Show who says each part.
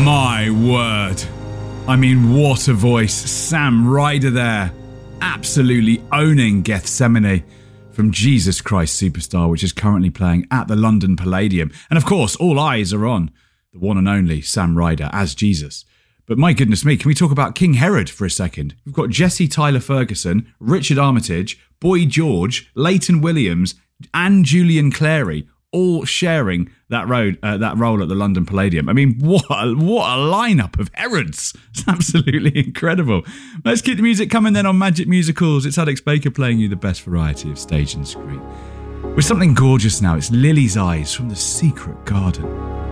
Speaker 1: My word. I mean, what a voice. Sam Ryder there. Absolutely owning Gethsemane from Jesus Christ Superstar, which is currently playing at the London Palladium. And of course, all eyes are on the one and only Sam Ryder as Jesus. But my goodness me, can we talk about King Herod for a second? We've got Jesse Tyler Ferguson, Richard Armitage, Boy George, Leighton Williams, and Julian Clary all sharing that role at the London Palladium. I mean, what a lineup of Herods. It's absolutely incredible. Let's keep the music coming then on Magic Musicals. It's Alex Baker playing you the best variety of stage and screen. With something gorgeous now, it's Lily's Eyes from The Secret Garden.